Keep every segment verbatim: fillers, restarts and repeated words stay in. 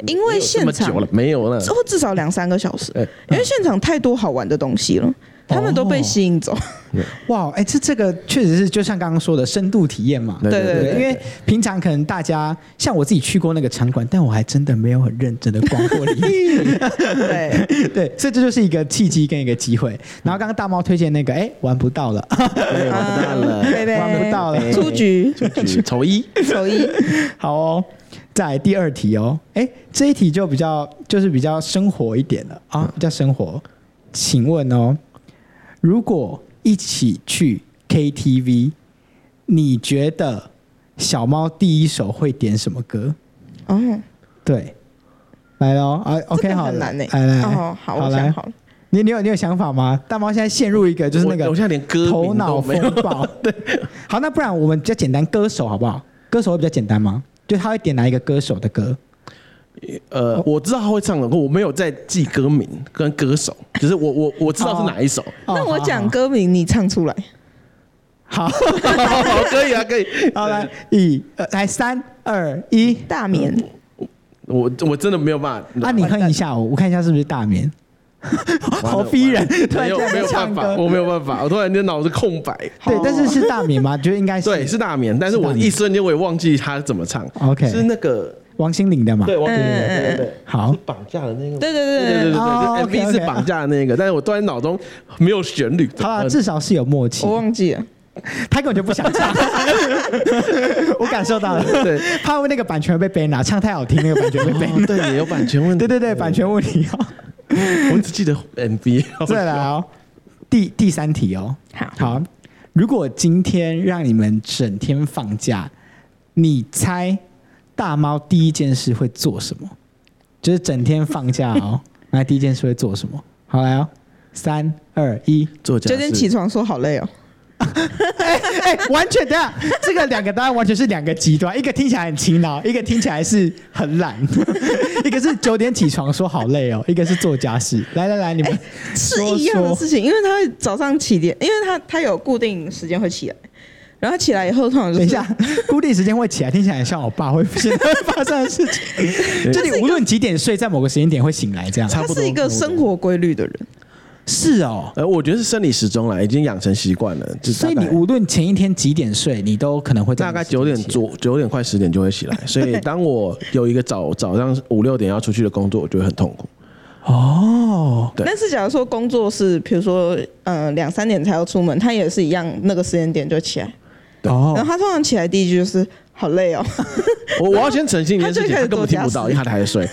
因为现场没有了， 或至少两三个小时，因为现场太多好玩的东西了。他们都被吸引走， 哇！哎，这这个确实是就像刚刚说的深度体验嘛。 对对 对, 对， 因为平常可能大家像我自己去过那个场馆，但我还真的没有很认真的逛过里面。对对，所以这就是一个契机跟一个机会。然后刚刚大猫推荐那个，哎，玩不到了， 玩不到了， 玩不到了， 出局， 出局，丑一， 丑一， 好哦。再来第二题哦，哎，这一题就比较就是比较生活一点了啊，比较生活。请问哦。如果一起去 K T V， 你觉得小猫第一首会点什么歌？哦，对，来咯啊 ，OK， 好， 很难呢。 来来， 哦，好，我想好了。 你你有你有想法吗？大猫现在陷入一个就是那个我现在连歌头脑风暴。对，好，那不然我们比较简单，歌手好不好？歌手会比较简单吗？就他会点哪一个歌手的歌？ 呃，我知道他会唱的，我没有在记歌名跟歌手，就是我我我知道是哪一首。 哦、那我讲歌名，你唱出来。 好， 好，可以啊，可以。 好，来，一，呃，来，三二一， 大眠。 我我真的没有办法。 啊，你哼一下我，我看一下是不是大眠。好逼人， 没有没有办法，我没有办法，我突然间脑子空白。 对，但是是大眠吗？觉得应该是。 对，是大眠，但是我一瞬间我也忘记他怎么唱。 OK， 是那个。 王心凌的嘛？ 对，王心凌的，对对对， 好， 是绑架的那个， 对对对对对对对对 ，M V 是绑架的那个，但是我突然脑中没有旋律。 好了，至少是有默契。 我忘记了， 他根本就不想唱，我感受到了。对，怕那个版权被 ban 了，唱太好听，那个版权被 ban。 对，也有版权问题。 对对对，版权问题哦。 我只记得 M V。 再来哦，第第三题哦。好，如果今天让你们整天放假，你猜？大猫第一件事会做什么？就是整天放假哦，那第一件事会做什么？好来哦，三二一， 做家事。 九点起床说好累哦。 哎哎，完全等下，这个两个答案完全是两个极端，一个听起来很勤劳，一个听起来是很懒。一个是九点起床说好累哦，一个是做家事。来来来，你们是一样的事情，因为他会早上起点，因为他他有固定时间会起来。然后起来以后，通常、就是、 等一下，固定时间会起来，听起来很像我爸会现在会发生的事情。就你无论几点睡，在某个时间点会醒来，这样。 他是一个生活规律的人。 是哦， 呃，我觉得是生理时钟啦，已经养成习惯了。 所以你无论前一天几点睡，你都可能会大概九点左九点快十点就会起来。所以当我有一个早早上五六点要出去的工作，我就会很痛苦。 哦， 对。 但是假如说工作是，比如说呃两三点才要出门，他也是一样，那个时间点就起来。 哦， 然后他通常起来第一句就是好累哦。 我我要先澄清一件事情，他根本听不到，因为他还在睡。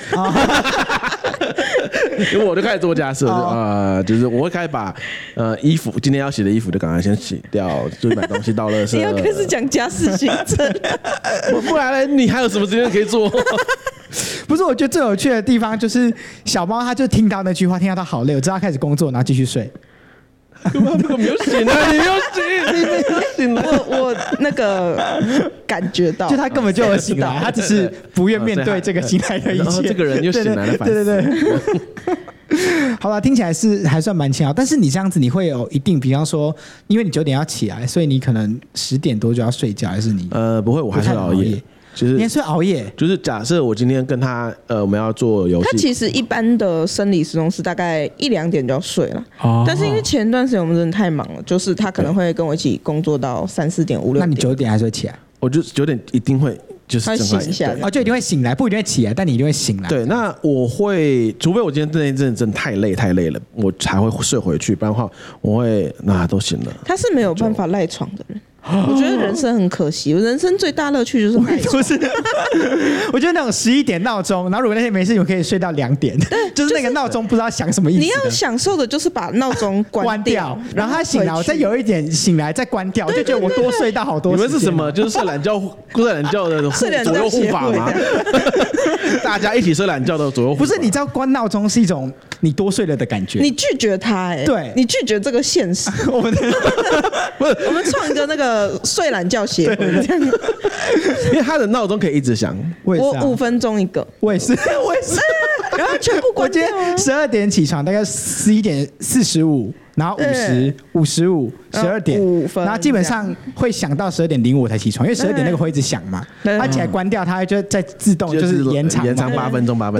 因为我就开始做家事，呃，就是我会开始把呃衣服今天要洗的衣服就赶快先洗掉，就是买东西到垃圾。 你要开始讲家事行程， 不然呢？你还有什么时间可以做？ 不是，我觉得最有趣的地方就是小猫，它就听到那句话，听到它好累，我知道它开始工作，然后继续睡。 根本没有醒啊！你没有醒，你没有醒了。 我我那个感觉到， 就他根本就有醒来，他只是不愿面对这个醒来的一切。 这个人又醒来了， 对对对对。好了，听起来是还算蛮勤劳，但是你这样子，你会有一定，比方说，因为你九点要起来，所以你可能十点多就要睡觉，还是你？ 呃，不会，我还是熬夜。就是你还是熬夜， 就是假设我今天跟他呃，我们要做游戏， 他其实一般的生理时钟是大概一两点就要睡了，哦、但是因为前段时间我们真的太忙了，就是他可能会跟我一起工作到三四点、五六点。 那你九点还是会起来？ 我就九点一定会就是他醒一下， 哦，就一定会醒来，不一定会起来，但你一定会醒来。 对，那我会，除非我今天那一阵真的太累太累了，我才会睡回去，不然的话我会那都醒了。 他是没有办法赖床的人。我觉得人生很可惜，我人生最大乐趣就是赖床。 是，我觉得那种十一点闹钟，然后如果那天没事，我可以睡到两点，就是那个闹钟不知道想什么意思。 你要享受的就是把闹钟关掉， 然后他醒来，我再有一点醒来再关掉，就觉得我多睡到好多时间。 你们是什么？就是睡懒觉、睡懒觉的左右护法吗？大家一起睡懒觉的左右护法。 不是，你知道关闹钟是一种你多睡了的感觉。 你拒绝他，哎， 对， 你拒绝这个现实。 我们不是，我们创一个那个睡懒觉协会，这样。 因为他的闹钟可以一直响， 我五分钟一个， 我也是，我也是， 然后全部关掉。 我今天十二点起床，大概十一点四十五。然后五十、五十五、十二点，然后基本上会响到十二点零五才起床，因为十二点那个会一直响嘛，它起来关掉，它就在自动就是延长延长八分钟八分钟。